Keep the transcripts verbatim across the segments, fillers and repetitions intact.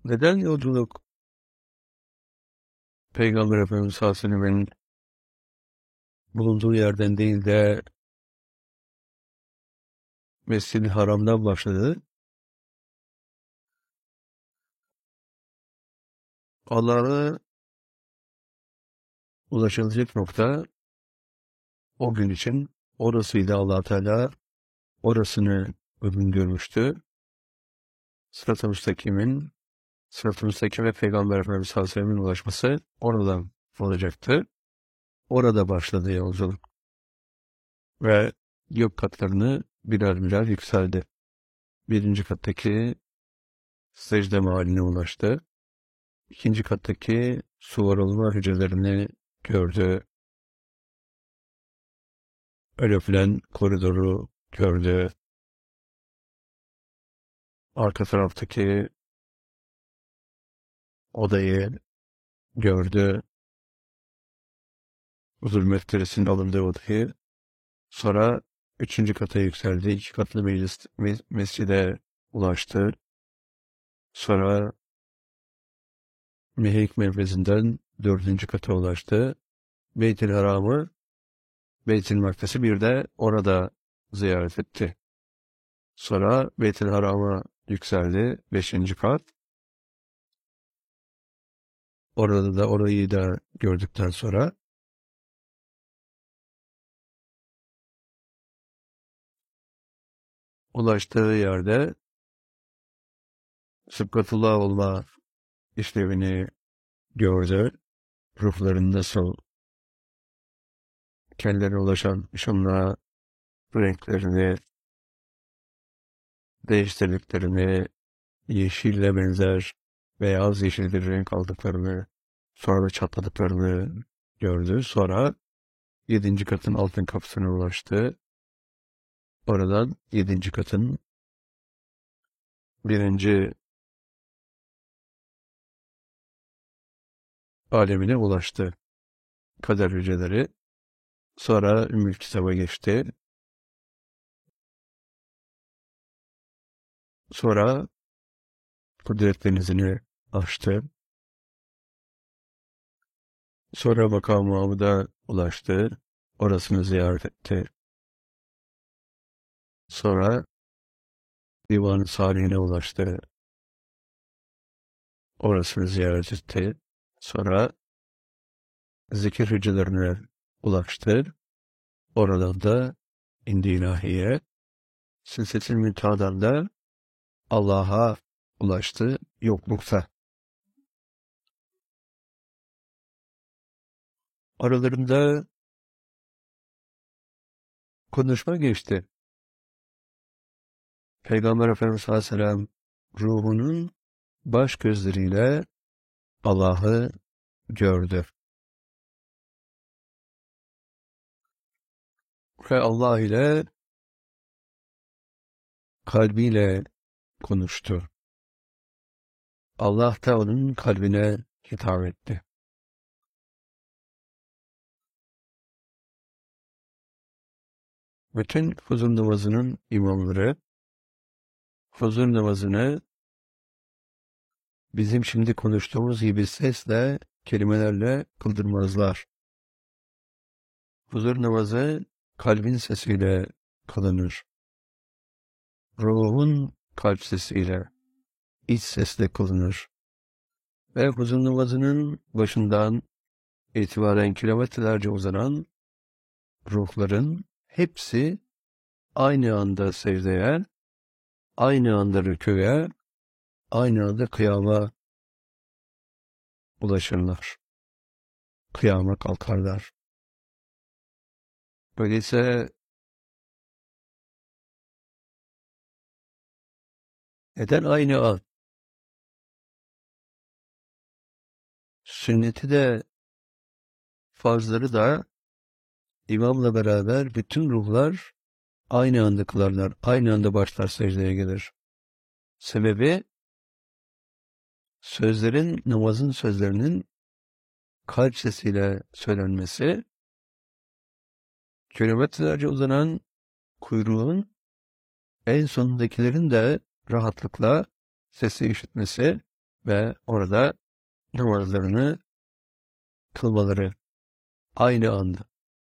Neden yolculuk Peygamber Efendimiz sallallahu aleyhi ve sellem'in bulunduğu yerden değil de Mescid-i Haram'dan başladı? Allah'a ulaşılacak nokta o gün için orasıydı. Allah Teala orasını uygun görmüştü. Sırat-ı Müstakim'in Sırat-ı Müstakim'e Peygamber Efendimiz sallallahu aleyhi ve sellem'in ulaşması oradan olacaktı. Orada başladı yolculuk. Ve gök katlarını birer birer yükseldi. Birinci kattaki secde mahalline ulaştı. İkinci kattaki suvar olma hücrelerini gördü. Örülen koridoru gördü. Arka taraftaki odayı gördü. Zulmet Deresi'nin alındığı odayı. Sonra üçüncü kata yükseldi. İki katlı meclis, mes mescide ulaştı. Sonra Mehek Mervezi'nden dördüncü kata ulaştı. Beyt-i Haram'ı, Beyt-i Makdes'i bir de orada ziyaret etti. Sonra Beyt-i Haram'a yükseldi. Beşinci kat. Orada da orayı da gördükten sonra ulaştığı yerde Sıbgatullah olma işlevini gördü. Ruhların nasıl kendilerine ulaşan ışınlığa renklerini değiştirdiklerini, yeşille benzer beyaz yeşil bir renk aldıklarını, sonra da çatladıklarını gördü. Sonra yedinci katın altın kapısına ulaştı. Oradan yedinci katın birinci alemine ulaştı. Kader hücreleri. Sonra Ümmül Kitab'a geçti. Sonra Kudret Denizi'ni aştı. Sonra Makam-ı Mahmud'a ulaştı. Orasını ziyaret etti. Sonra Divan-ı Salihine ulaştı. Orasını ziyaret etti. Sonra zikir hücrelerine ulaştı. Oradan da indi ilahiye. Silsilet-i Münteha'dan da Allah'a ulaştı yoklukta. Aralarında konuşma geçti. Peygamber Efendimiz sallallahu aleyhi ve sellem ruhunun baş gözleriyle Allah'ı gördü. Ve Allah ile kalbiyle konuştu. Allah da onun kalbine hitap etti. Bütün huzur namazının imamları huzur namazını bizim şimdi konuştuğumuz gibi sesle, kelimelerle kıldırmazlar. Huzur namazı kalbin sesiyle kılınır. Ruhun kalp sesiyle, iç sesle kılınır. Ve huzur namazının başından itibaren kilometrelerce uzanan ruhların hepsi aynı anda secdeye, aynı anda rükûya, aynı anda kıyama ulaşırlar. Kıyama kalkarlar. Öyleyse neden aynı an? Sünneti de farzları da imamla beraber bütün ruhlar aynı anda kılarlar. Aynı anda başlar secdeye gelir. Sebebi sözlerin, namazın sözlerinin kalp sesiyle söylenmesi, kilometrelerce uzanan kuyruğun en sonundakilerin de rahatlıkla sesi işitmesi ve orada namazlarını kılmaları aynı anda.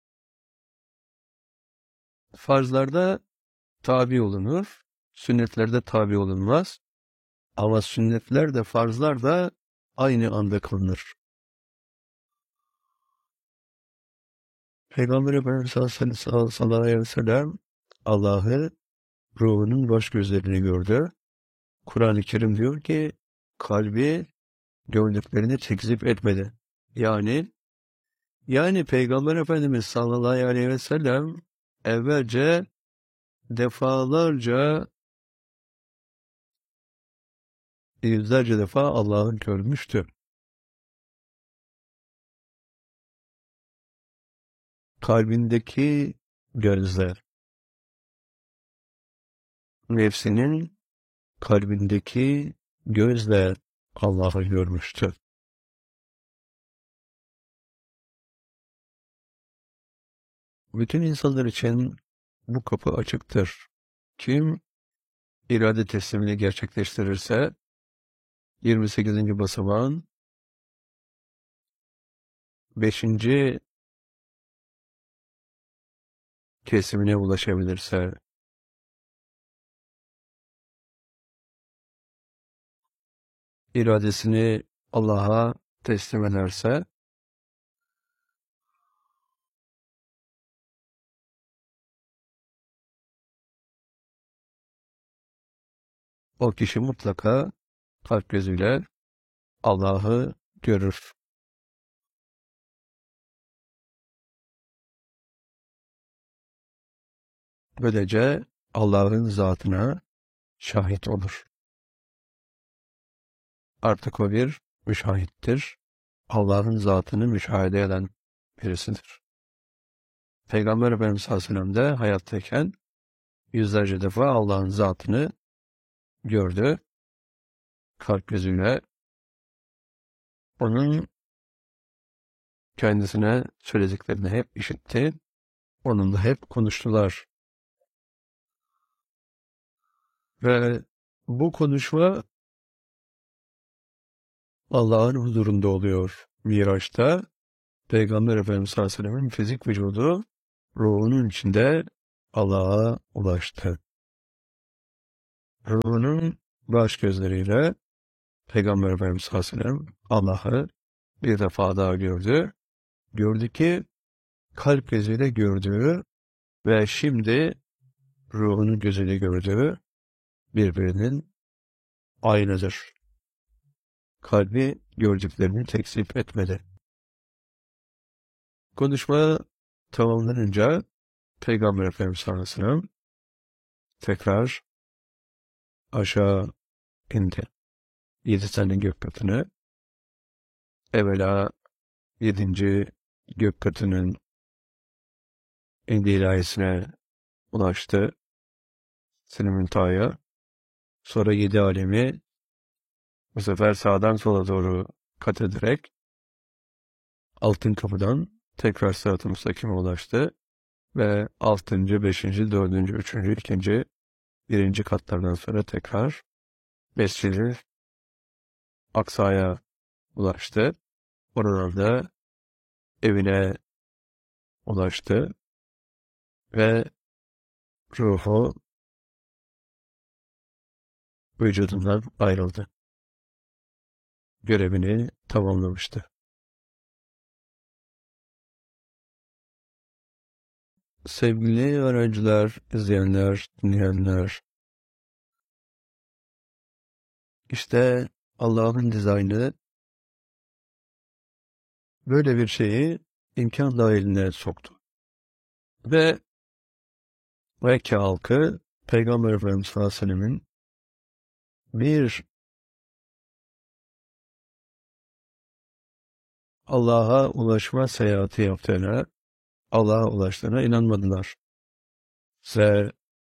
Farzlarda tabi olunur, sünnetlerde tabi olunmaz. Ama sünnetler de farzlar da aynı anda kılınır. Peygamber Efendimiz sallallahu aleyhi ve sellem Allah'ı ruhunun baş gözlerini gördü. Kur'an-ı Kerim diyor ki kalbi gördüklerini tekzip etmedi. Yani yani Peygamber Efendimiz sallallahu aleyhi ve sellem evvelce defalarca yüzlerce defa Allah'ı görmüştü. Kalbindeki gözler, nefsinin kalbindeki gözle Allah'ı görmüştü. Bütün insanlar için bu kapı açıktır. Kim irade teslimini gerçekleştirirse yirmi sekizinci basamağın beşinci kesimine ulaşabilirse, iradesini Allah'a teslim ederse, o kişi mutlaka kalp gözüyle Allah'ı görür. Böylece Allah'ın zatına şahit olur. Artık o bir müşahittir. Allah'ın zatını müşahede eden birisidir. Peygamber Efendimiz sallallahu aleyhi ve sellem de hayattayken yüzlerce defa Allah'ın zatını gördü. Kalp gözüyle onun kendisine söylediklerini hep işitti. Onunla hep konuştular. Ve bu konuşma Allah'ın huzurunda oluyor. Miraç'ta Peygamber Efendimiz sallallahu aleyhi ve sellem'in fizik vücudu ruhunun içinde Allah'a ulaştı. Ruhunun baş gözleriyle Peygamber Efendimiz sallallahu aleyhi ve sellem Allah'ı bir defa daha gördü. Gördü ki kalp gözüyle gördüğü ve şimdi ruhunun gözüyle gördüğü birbirinin aynıdır. Kalbi gördüklerini tekzip etmedi. Konuşma tamamlanınca Peygamber Efendimiz sallallahu aleyhi ve sellem tekrar aşağı indi. Yedi tane gök katını, evvela yedinci gök katının en ilahisine ulaştı. Sinemüntah'a. Sonra yedi alemi bu sefer sağdan sola doğru kat ederek altın kapıdan tekrar sırat-ı müstakime ulaştı ve altıncı, beşinci, dördüncü, üçüncü, ikinci, birinci katlardan sonra tekrar Mescid-i Aksa'ya ulaştı. Oradan da evine ulaştı ve ruhu vücudundan ayrıldı. Görevini tamamlamıştı. Sevgili öğrenciler, izleyenler, dinleyenler, işte Allah'ın dizaynı böyle bir şeyi imkan dahiline soktu. Ve Mekke halkı Peygamber Efendimiz sallallahu aleyhi ve sellem'in bir Allah'a ulaşma seyahati yaptığına, Allah'a ulaştığına inanmadılar. Ve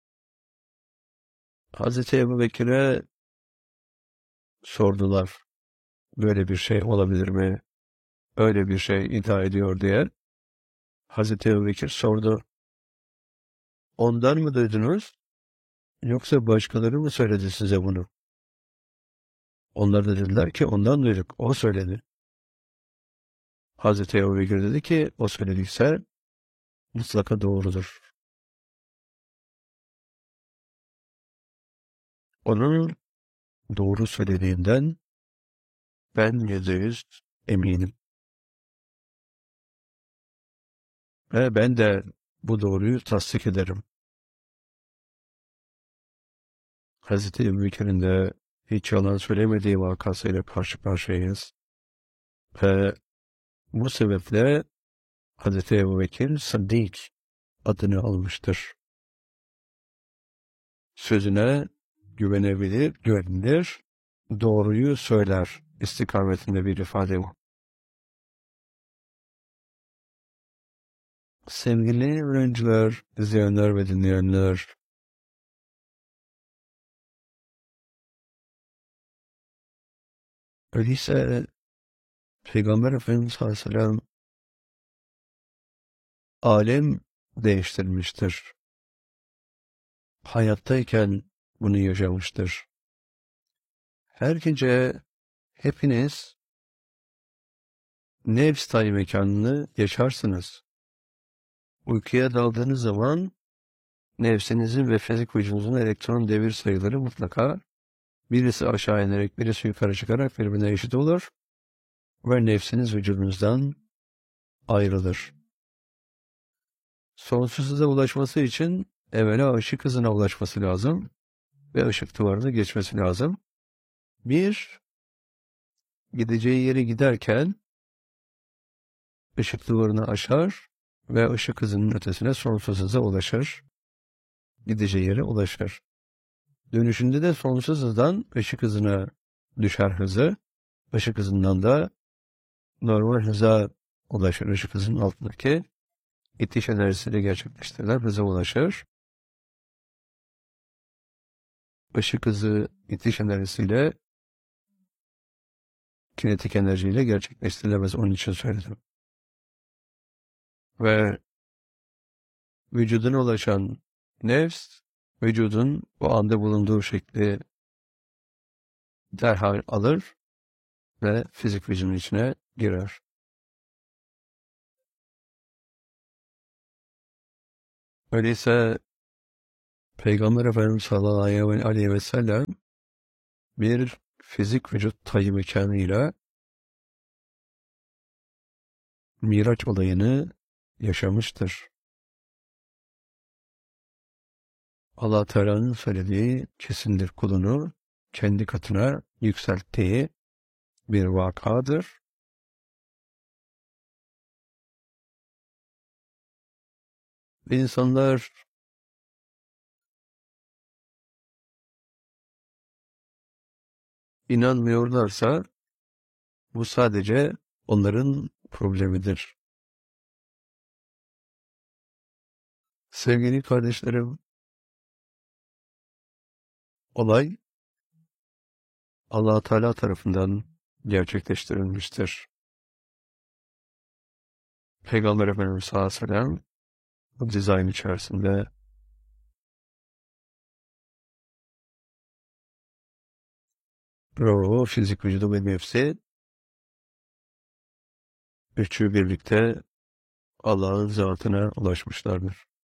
Hazreti Ebu Bekir'e sordular. Böyle bir şey olabilir mi? Öyle bir şey iddia ediyor diye. Hazreti Ebu Bekir sordu. Ondan mı duydunuz? Yoksa başkaları mı söyledi size bunu? Onlar da dediler ki ondan duyduk. O söyledi. Hazreti Ebu Bekir dedi ki o söylediyse mutlaka doğrudur. Onun doğru söylediğinden ben yüzde yüz eminim. Ve ben de bu doğruyu tasdik ederim. Hazreti Ebu Bekir'in de hiç yalan söylemediği vakasıyla karşı karşıyayız. Ve bu sebeple Hazreti Ebu Bekir Sıddık adını almıştır. Sözüne güvenebilir, güvenilir, doğruyu söyler istikametinde bir ifade bu. Sevgili öğrenciler, izleyenler ve dinleyenler, öyleyse Peygamber Efendimiz sallallahu aleyhi ve sellem alem değiştirmiştir. Hayattayken bunu yaşamıştır. Her gece hepiniz nefs tayi mekanını yaşarsınız. Uykuya daldığınız zaman nefsinizin ve fizik vücudunuzun elektron devir sayıları mutlaka birisi aşağı inerek birisi yukarı çıkarak birbirine eşit olur ve nefsiniz vücudunuzdan ayrılır. Sonsuzluğa ulaşması için evvela ışık hızına ulaşması lazım ve ışık duvarını geçmesi lazım. Bir, gideceği yere giderken ışık duvarını aşar ve ışık hızının ötesine sonsuz hıza ulaşır. Gideceği yere ulaşır. Dönüşünde de sonsuz hızdan ışık hızına düşer hızı. Işık hızından da normal hıza ulaşır. Işık hızının altındaki itiş enerjisiyle gerçekleştirilen hıza ulaşır. Işık hızı itiş enerjisiyle kinetik enerjiyle gerçekleştirilemez. Onun için söyledim. Ve vücuduna ulaşan nefs, vücudun o anda bulunduğu şekli derhal alır ve fizik vücudun içine girer. Öyleyse Peygamber Efendimiz sallallahu aleyhi ve sellem bir fizik vücut tayyi mekanıyla Miraç olayını yaşamıştır. Allah Teala'nın söylediği kesindir, kulunu kendi katına yükselttiği bir vakadır. Ve insanlar inanmıyorlarsa bu sadece onların problemidir. Sevgili kardeşlerim, olay Allah Teala tarafından gerçekleştirilmiştir. Peygamber Efendimiz sallallahu aleyhi ve sellem bu dizayn içerisinde ruhu, fizik vücudu ve nefsi üçü birlikte Allah'ın zatına ulaşmışlardır.